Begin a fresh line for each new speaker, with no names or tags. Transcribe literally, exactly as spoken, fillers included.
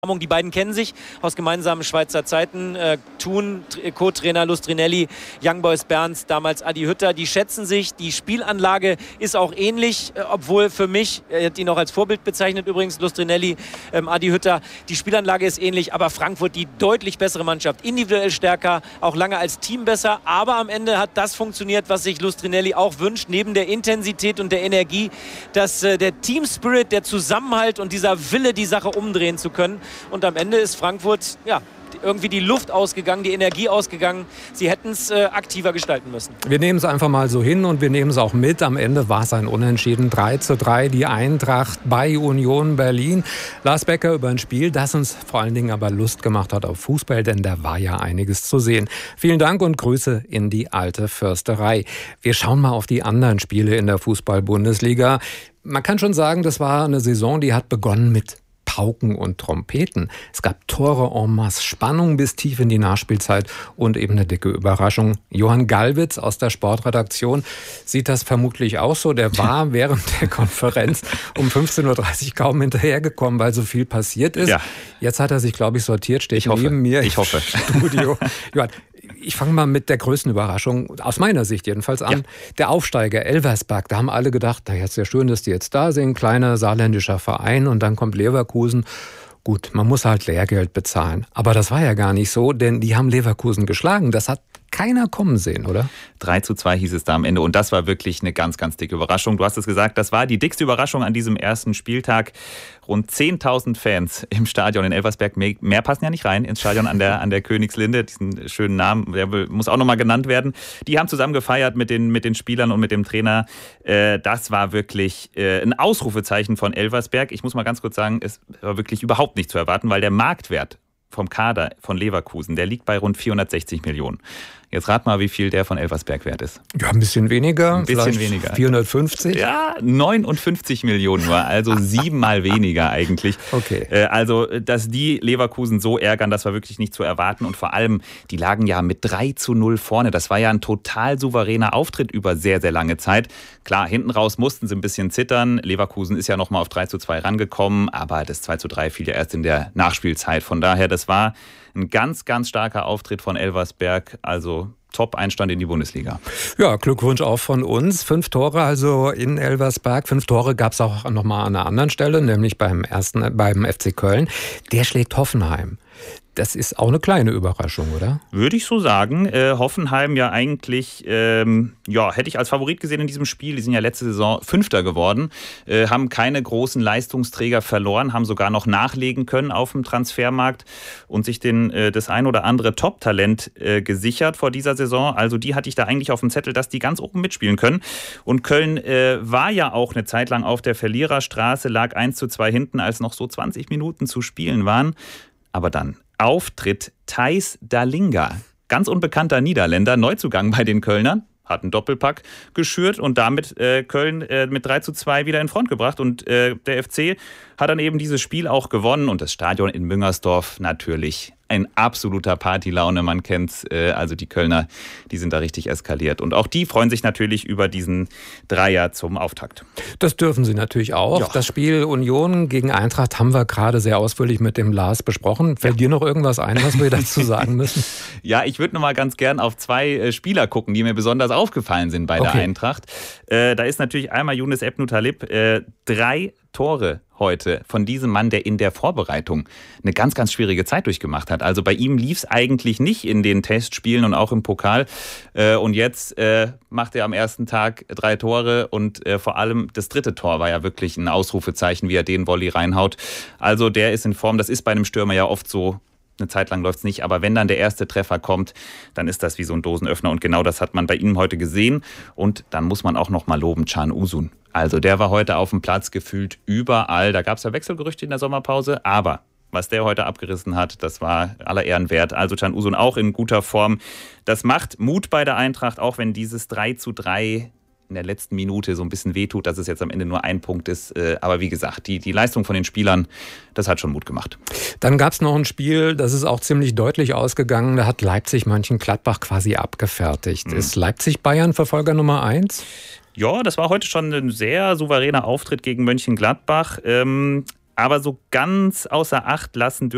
Die beiden kennen sich aus gemeinsamen Schweizer Zeiten. Äh, Thun, Co-Trainer Lustrinelli, Young Boys Bern, damals Adi Hütter. Die schätzen sich. Die Spielanlage ist auch ähnlich, äh, obwohl für mich, er hat ihn auch als Vorbild bezeichnet übrigens, Lustrinelli, ähm, Adi Hütter. Die Spielanlage ist ähnlich, aber Frankfurt die deutlich bessere Mannschaft. Individuell stärker, auch lange als Team besser. Aber am Ende hat das funktioniert, was sich Lustrinelli auch wünscht. Neben der Intensität und der Energie, dass äh, der Team Spirit, der Zusammenhalt und dieser Wille, die Sache umdrehen zu können. Und am Ende ist Frankfurt, ja, irgendwie die Luft ausgegangen, die Energie ausgegangen. Sie hätten es äh, aktiver gestalten müssen.
Wir nehmen es einfach mal so hin und wir nehmen es auch mit. Am Ende war es ein Unentschieden. drei zu drei, die Eintracht bei Union Berlin. Lars Becker über ein Spiel, das uns vor allen Dingen aber Lust gemacht hat auf Fußball, denn da war ja einiges zu sehen. Vielen Dank und Grüße in die alte Försterei. Wir schauen mal auf die anderen Spiele in der Fußball-Bundesliga. Man kann schon sagen, das war eine Saison, die hat begonnen mit Pauken und Trompeten. Es gab Tore en masse, Spannung bis tief in die Nachspielzeit und eben eine dicke Überraschung. Johann Gallwitz aus der Sportredaktion sieht das vermutlich auch so. Der war während der Konferenz um fünfzehn Uhr dreißig kaum hinterhergekommen, weil so viel passiert ist. Ja. Jetzt hat er sich, glaube ich, sortiert, steht
ich hoffe.
neben mir
ich hoffe.
im Studio. Johann, ich fange mal mit der größten Überraschung, aus meiner Sicht jedenfalls, an. Ja. Der Aufsteiger Elversberg, da haben alle gedacht, na, jetzt ist ja schön, dass die jetzt da sind, kleiner saarländischer Verein und dann kommt Leverkusen. Gut, man muss halt Lehrgeld bezahlen. Aber das war ja gar nicht so, denn die haben Leverkusen geschlagen. Das hat keiner kommen sehen, oder?
drei zu zwei hieß es da am Ende und das war wirklich eine ganz, ganz dicke Überraschung. Du hast es gesagt, das war die dickste Überraschung an diesem ersten Spieltag. Rund zehntausend Fans im Stadion in Elversberg. Mehr, mehr passen ja nicht rein ins Stadion an der, an der Königslinde. Diesen schönen Namen, der muss auch nochmal genannt werden. Die haben zusammen gefeiert mit den, mit den Spielern und mit dem Trainer. Äh, das war wirklich äh, ein Ausrufezeichen von Elversberg. Ich muss mal ganz kurz sagen, es war wirklich überhaupt nicht zu erwarten, weil der Marktwert vom Kader von Leverkusen, der liegt bei rund vierhundertsechzig Millionen. Jetzt rat mal, wie viel der von Elversberg wert ist.
Ja, ein bisschen weniger.
Ein bisschen weniger.
vierhundertfünfzig?
Ja, neunundfünfzig Millionen nur, also siebenmal weniger eigentlich.
Okay.
Also, dass die Leverkusen so ärgern, das war wirklich nicht zu erwarten. Und vor allem, die lagen ja mit drei zu null vorne. Das war ja ein total souveräner Auftritt über sehr, sehr lange Zeit. Klar, hinten raus mussten sie ein bisschen zittern. Leverkusen ist ja nochmal auf drei zu zwei rangekommen, aber das zwei zu drei fiel ja erst in der Nachspielzeit. Von daher, das war ein ganz, ganz starker Auftritt von Elversberg, also Top-Einstand in die Bundesliga.
Ja, Glückwunsch auch von uns. Fünf Tore also in Elversberg. Fünf Tore gab es auch nochmal an einer anderen Stelle, nämlich beim ersten, beim F C Köln. Der schlägt Hoffenheim. Das ist auch eine kleine Überraschung, oder?
Würde ich so sagen. Äh, Hoffenheim ja eigentlich, ähm, ja, hätte ich als Favorit gesehen in diesem Spiel. Die sind ja letzte Saison Fünfter geworden, äh, haben keine großen Leistungsträger verloren, haben sogar noch nachlegen können auf dem Transfermarkt und sich den, äh, das ein oder andere Top-Talent äh, gesichert vor dieser Saison. Also die hatte ich da eigentlich auf dem Zettel, dass die ganz oben mitspielen können. Und Köln äh, war ja auch eine Zeit lang auf der Verliererstraße, lag eins zu zwei hinten, als noch so zwanzig Minuten zu spielen waren. Aber dann Auftritt Thijs Dallinga, ganz unbekannter Niederländer, Neuzugang bei den Kölnern, hat einen Doppelpack geschürt und damit äh, Köln äh, mit drei zu zwei wieder in Front gebracht. Und äh, der F C hat dann eben dieses Spiel auch gewonnen und das Stadion in Müngersdorf natürlich ein absoluter Partylaune, man kennt's. Äh, also die Kölner, die sind da richtig eskaliert. Und auch die freuen sich natürlich über diesen Dreier zum Auftakt.
Das dürfen sie natürlich auch. Ja. Das Spiel Union gegen Eintracht haben wir gerade sehr ausführlich mit dem Lars besprochen. Fällt ja. dir noch irgendwas ein, was wir dazu sagen müssen?
Ja, ich würde noch mal ganz gern auf zwei Spieler gucken, die mir besonders aufgefallen sind bei okay. der Eintracht. Äh, da ist natürlich einmal Younes Ebnou Talib, äh, drei Tore heute von diesem Mann, der in der Vorbereitung eine ganz, ganz schwierige Zeit durchgemacht hat. Also bei ihm lief es eigentlich nicht in den Testspielen und auch im Pokal. Und jetzt macht er am ersten Tag drei Tore und vor allem das dritte Tor war ja wirklich ein Ausrufezeichen, wie er den Volley reinhaut. Also der ist in Form, das ist bei einem Stürmer ja oft so. Eine Zeit lang läuft es nicht, aber wenn dann der erste Treffer kommt, dann ist das wie so ein Dosenöffner und genau das hat man bei ihm heute gesehen und dann muss man auch noch mal loben, Can Uzun. Also der war heute auf dem Platz gefühlt überall, da gab es ja Wechselgerüchte in der Sommerpause, aber was der heute abgerissen hat, das war aller Ehren wert. Also Can Uzun auch in guter Form. Das macht Mut bei der Eintracht, auch wenn dieses drei zu drei in der letzten Minute so ein bisschen wehtut, dass es jetzt am Ende nur ein Punkt ist. Aber wie gesagt, die, die Leistung von den Spielern, das hat schon Mut gemacht.
Dann gab es noch ein Spiel, das ist auch ziemlich deutlich ausgegangen. Da hat Leipzig Mönchengladbach quasi abgefertigt. Mhm. Ist Leipzig-Bayern Verfolger Nummer eins?
Ja, das war heute schon ein sehr souveräner Auftritt gegen Mönchengladbach. Ähm, aber so ganz außer Acht lassen dürfen